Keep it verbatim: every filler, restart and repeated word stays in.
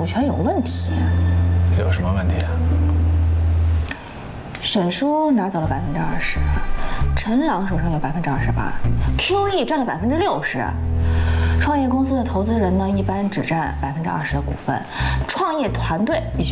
股权有问题。 有什么问题啊？ 沈叔拿走了百分之二十，陈朗手上有百分之二十八 ，Q E 占了百分之六十。创业公司的投资人呢，一般只占百分之二十的股份，创业团队必须。